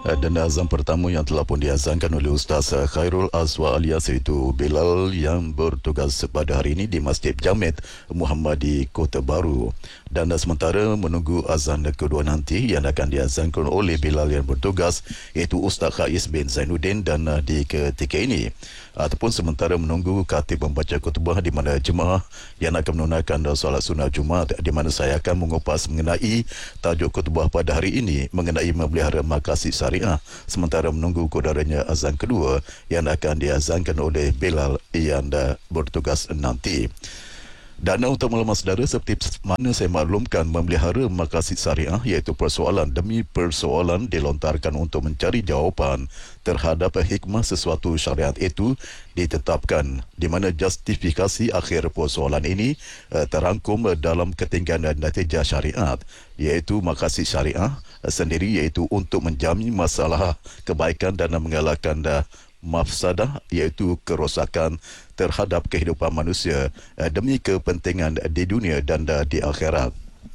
Dan azan pertama yang telah pun diazankan oleh Ustaz Khairul Azwa alias iaitu Bilal yang bertugas pada hari ini di Masjid Jamet Muhammadi Kota Baru. Dan sementara menunggu azan kedua nanti yang akan diazankan oleh Bilal yang bertugas iaitu Ustaz Khais bin Zainuddin. Dan di ketika ini ataupun sementara menunggu khatib membaca khutbah di mana jemaah yang akan menunaikan solat sunnah Jumaat, di mana saya akan mengupas mengenai tajuk khutbah pada hari ini mengenai memelihara makasih syariah, sementara menunggu kudaranya azan kedua yang akan diazankan oleh Bilal yang bertugas nanti. Dan untuk maklumat saudara, seperti mana saya maklumkan, memelihara makasih syariah iaitu persoalan demi persoalan dilontarkan untuk mencari jawapan terhadap hikmah sesuatu syariat itu ditetapkan, di mana justifikasi akhir persoalan ini terangkum dalam ketinggalan natijah syariat, iaitu makasih syariah sendiri iaitu untuk menjamin masalah kebaikan dan mengalahkan mafsadah iaitu kerosakan terhadap kehidupan manusia demi kepentingan di dunia dan di akhirat,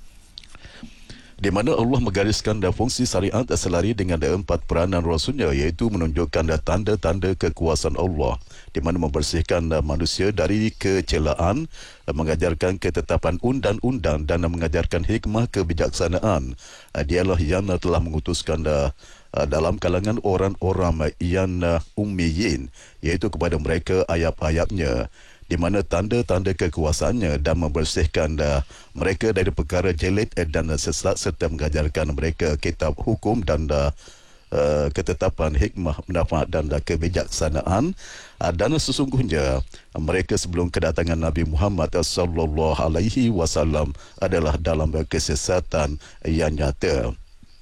di mana Allah menggariskan fungsi syariat selari dengan empat peranan Rasulnya, iaitu menunjukkan tanda-tanda kekuasaan Allah, di mana membersihkan manusia dari kecelaan, mengajarkan ketetapan undang-undang dan mengajarkan hikmah kebijaksanaan. Dialah yang telah mengutuskan dalam kalangan orang-orang yang ummiyin, iaitu kepada mereka ayat-ayatnya, di mana tanda-tanda kekuasaannya, dan membersihkan mereka dari perkara jelek dan sesat, serta mengajarkan mereka kitab hukum dan ketetapan hikmah, manfaat dan kebijaksanaan. Dan sesungguhnya mereka sebelum kedatangan Nabi Muhammad sallallahu alaihi wasallam adalah dalam kesesatan yang nyata.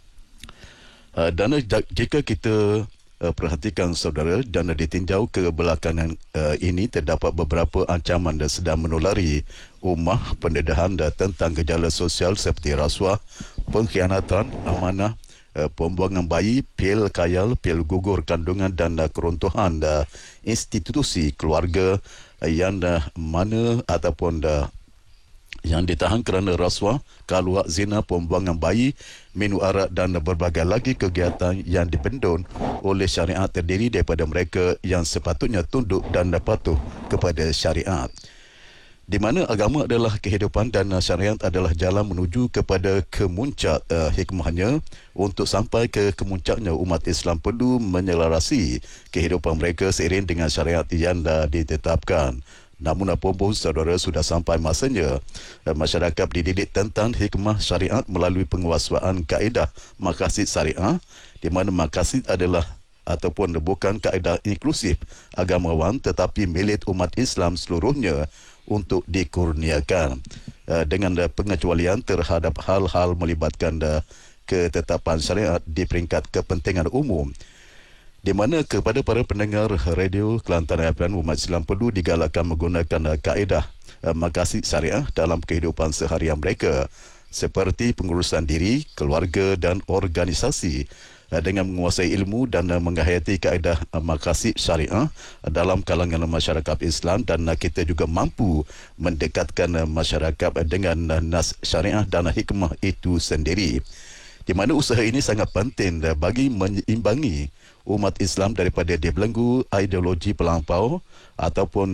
Dan jika kita perhatikan saudara, dan ditinjau ke belakangan ini, terdapat beberapa ancaman dan sedang menulari ummah pendedahan tentang gejala sosial seperti rasuah, pengkhianatan amanah, pembuangan bayi, pil khayal, pil gugur kandungan dan keruntuhan institusi keluarga yang mana ataupun yang ditahan kerana rasuah, kaluak, zina, pembuangan bayi, minum arak dan berbagai lagi kegiatan yang dibendung oleh syariat terdiri daripada mereka yang sepatutnya tunduk dan patuh kepada syariat, di mana agama adalah kehidupan dan syariat adalah jalan menuju kepada kemuncak hikmahnya. Untuk sampai ke kemuncaknya, umat Islam perlu menyelarasi kehidupan mereka seiring dengan syariat yang ditetapkan. Namun apapun saudara, sudah sampai masanya masyarakat dididik tentang hikmah syariat melalui penguasaan kaedah maqasid syariah, di mana maqasid adalah ataupun bukan kaedah inklusif agamawan tetapi milik umat Islam seluruhnya untuk dikurniakan dengan pengecualian terhadap hal-hal melibatkan ketetapan syariat di peringkat kepentingan umum, di mana kepada para pendengar radio Kelantan FM, umat Islam perlu digalakkan menggunakan kaedah maqasid syariah dalam kehidupan seharian mereka seperti pengurusan diri, keluarga dan organisasi, dengan menguasai ilmu dan menghayati kaedah maqasid syariah dalam kalangan masyarakat Islam. Dan kita juga mampu mendekatkan masyarakat dengan nas syariah dan hikmah itu sendiri, di mana usaha ini sangat penting bagi menyeimbangi umat Islam daripada dibelenggu ideologi pelampau ataupun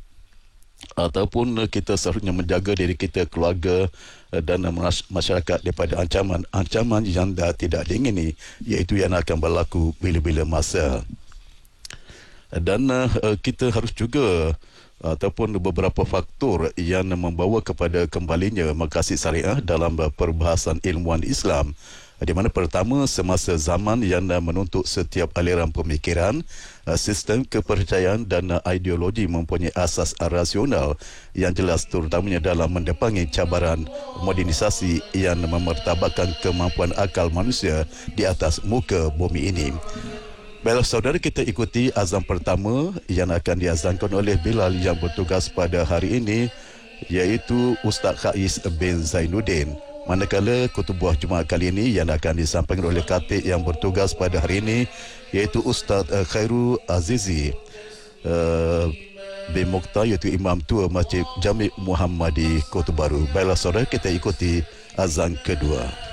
kita seharusnya menjaga diri kita, keluarga dan masyarakat daripada ancaman yang tidak diingini, iaitu yang akan berlaku bila-bila masa. Dan kita harus juga ataupun beberapa faktor yang membawa kepada kembalinya maqasid syariah dalam perbahasan ilmuwan Islam, di mana pertama, semasa zaman yang menuntut setiap aliran pemikiran, sistem kepercayaan dan ideologi mempunyai asas rasional yang jelas, terutamanya dalam mendepangi cabaran modernisasi yang memartabatkan kemampuan akal manusia di atas muka bumi ini. Baiklah saudara, kita ikuti azan pertama yang akan diazankan oleh Bilal yang bertugas pada hari ini, iaitu Ustaz Khais bin Zainuddin. Manakala khutbah Jumaat kali ini yang akan disampaikan oleh khatib yang bertugas pada hari ini, iaitu Ustaz Khairul Azizi bin Mokhtar, iaitu Imam Tua Masjid Jamet Muhammadi Kota Baru. Baiklah saudara, kita ikuti azan kedua.